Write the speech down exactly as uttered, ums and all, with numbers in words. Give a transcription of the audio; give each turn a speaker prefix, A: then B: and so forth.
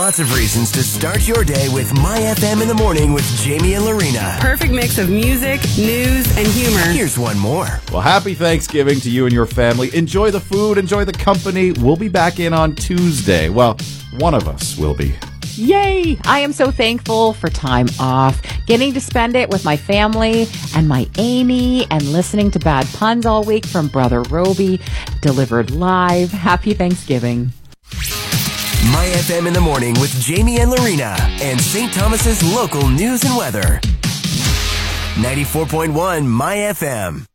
A: lots of reasons to start your day with My F M in the morning with Jamie and Lorena.
B: Perfect mix of music, news, and humor.
A: Here's one more.
C: Well, happy Thanksgiving to you and your family. Enjoy the food, enjoy the company. We'll be back in on Tuesday. Well, one of us will be.
D: Yay! I am so thankful for time off, getting to spend it with my family and my Amy, and listening to bad puns all week from Brother Roby, delivered live. Happy Thanksgiving.
A: My F M in the morning with Jamie and Lorena, and Saint Thomas's local news and weather. ninety-four point one My F M.